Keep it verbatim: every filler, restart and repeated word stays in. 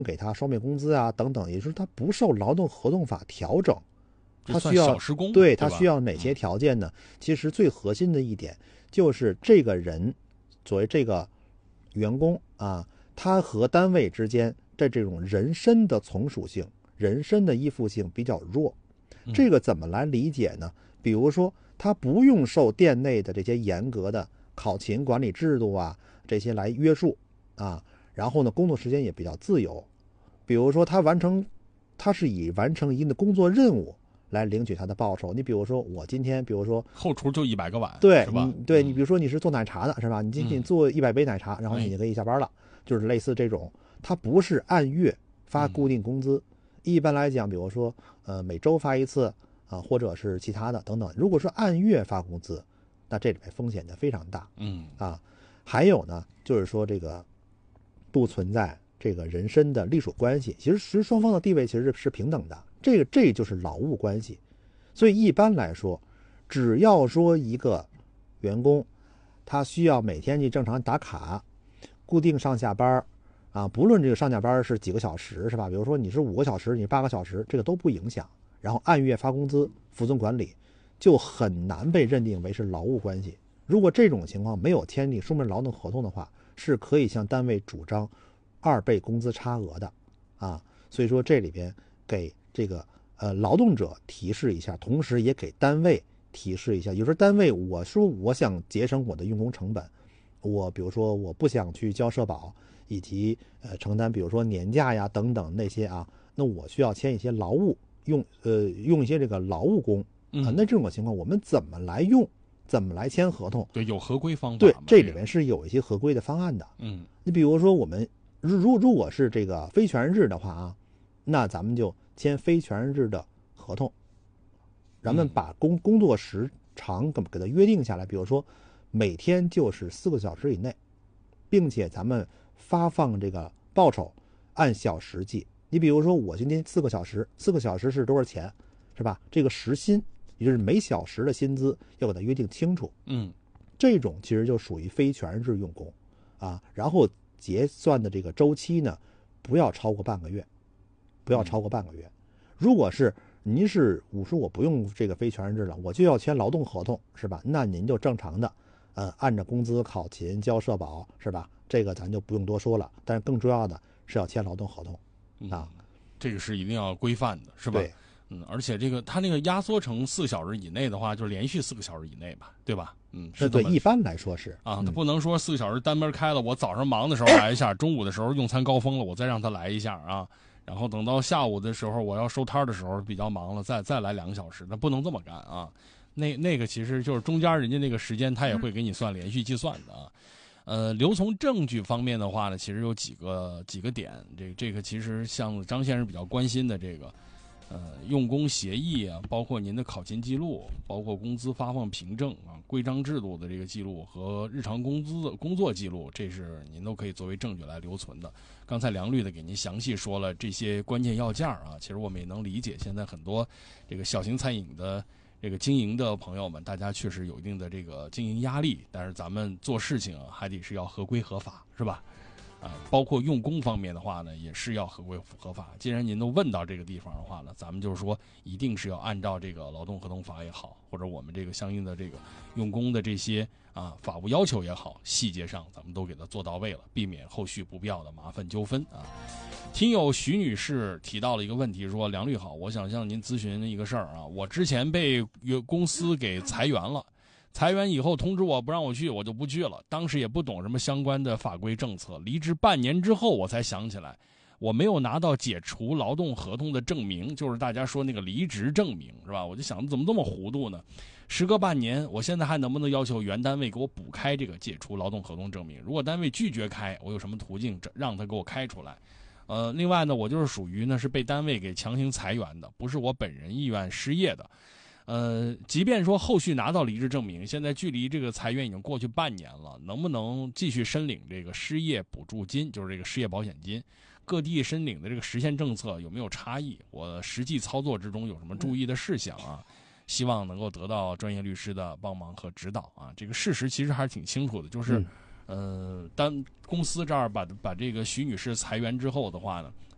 给他双倍工资啊等等，也就是他不受劳动合同法调整，他需要小时工， 对他需要哪些条件呢？嗯、其实最核心的一点就是这个人，作为这个员工啊，他和单位之间的这种人身的从属性、人身的依附性比较弱。这个怎么来理解呢？比如说，他不用受店内的这些严格的考勤管理制度啊这些来约束啊，然后呢，工作时间也比较自由。比如说，他完成，他是以完成一定的工作任务来领取他的报酬。你比如说，我今天，比如说后厨就一百个碗， 对， 是吧？ 你对你比如说你是做奶茶的，是吧？你今天做一百杯奶茶，嗯、然后你就可以下班了，哎、就是类似这种。他不是按月发固定工资，嗯、一般来讲，比如说呃每周发一次啊，或者是其他的等等。如果说按月发工资，那这里面风险就非常大。 嗯啊，还有呢，就是说这个不存在这个人身的隶属关系，其实其实双方的地位其实是平等的，这个这就是劳务关系。所以一般来说，只要说一个员工他需要每天去正常打卡，固定上下班啊，不论这个上下班是几个小时，是吧？比如说你是五个小时，你八个小时，这个都不影响。然后按月发工资，服从管理，就很难被认定为是劳务关系。如果这种情况没有签订书面劳动合同的话，是可以向单位主张二倍工资差额的啊。所以说这里边给这个呃劳动者提示一下，同时也给单位提示一下。有时候单位我说我想节省我的用工成本，我比如说我不想去交社保以及呃承担比如说年假呀等等那些啊，那我需要签一些劳务。用呃用一些这个劳务工啊，那这种情况我们怎么来用，怎么来签合同？ 对，有合规方法。 对，这里面是有一些合规的方案的。 嗯， 你比如说我们如如如果是这个非全日的话啊，那咱们就签非全日的合同，咱们把工工作时长给给它约定下来，比如说每天就是四个小时以内，并且咱们发放这个报酬按小时计。你比如说我今天四个小时，四个小时是多少钱，是吧？这个时薪，也就是每小时的薪资要给它约定清楚。 嗯， 这种其实就属于非全日用工啊。然后结算的这个周期呢，不要超过半个月，不要超过半个月。如果是您是我说我不用这个非全日了，我就要签劳动合同，是吧？那您就正常的，呃，按照工资考勤交社保，是吧？这个咱就不用多说了。但是更重要的是要签劳动合同。啊、 嗯，这个是一定要规范的，是吧？ 对， 嗯，而且这个它那个压缩成四个小时以内的话，就连续四个小时以内吧，对吧？嗯，是对，一般来说是啊，他不能说四个小时单门开了，我早上忙的时候来一下，中午的时候用餐高峰了，我再让他来一下啊，然后等到下午的时候我要收摊的时候比较忙了，再再来两个小时，那不能这么干啊。那那个其实就是中间人家那个时间，他也会给你算连续计算的啊。呃，留从证据方面的话呢，其实有几个几个点，这个这个其实像张先生比较关心的这个，呃，用工协议啊，包括您的考勤记录，包括工资发放凭证啊，规章制度的这个记录和日常工资的工作记录，这是您都可以作为证据来留存的。刚才梁律的给您详细说了这些关键要件啊，其实我们也能理解，现在很多这个小型餐饮的。这个经营的朋友们，大家确实有一定的这个经营压力，但是咱们做事情啊，还得是要合规合法，是吧？啊，包括用工方面的话呢，也是要合规合法。既然您都问到这个地方的话呢，咱们就是说，一定是要按照这个劳动合同法也好，或者我们这个相应的这个用工的这些啊法务要求也好，细节上咱们都给它做到位了，避免后续不必要的麻烦纠纷啊。听友徐女士提到了一个问题，说梁律好，我想向您咨询一个事儿啊，我之前被公司给裁员了，裁员以后通知我不让我去，我就不去了，当时也不懂什么相关的法规政策，离职半年之后我才想起来，我没有拿到解除劳动合同的证明，就是大家说那个离职证明，是吧？我就想怎么这么糊涂呢？时隔半年，我现在还能不能要求原单位给我补开这个解除劳动合同证明？如果单位拒绝开，我有什么途径让他给我开出来？呃，另外呢，我就是属于呢是被单位给强行裁员的，不是我本人意愿失业的。呃，即便说后续拿到离职证明，现在距离这个裁员已经过去半年了，能不能继续申领这个失业补助金，就是这个失业保险金？各地申领的这个实现政策有没有差异？我实际操作之中有什么注意的事项啊？希望能够得到专业律师的帮忙和指导啊。这个事实其实还是挺清楚的，就是。嗯呃，单公司这儿把把这个徐女士裁员之后的话呢，